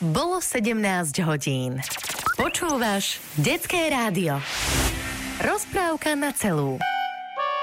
Bolo 17 hodín. Počúvaš Detské rádio. Rozprávka na celú.